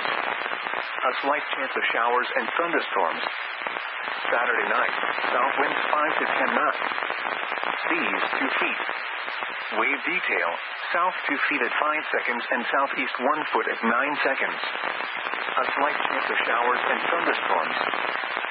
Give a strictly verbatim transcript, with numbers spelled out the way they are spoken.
A slight chance of showers and thunderstorms. Saturday night, south winds five to ten knots. Seas two feet. Wave detail, south two feet at five seconds and southeast one foot at nine seconds. A slight chance of showers and thunderstorms.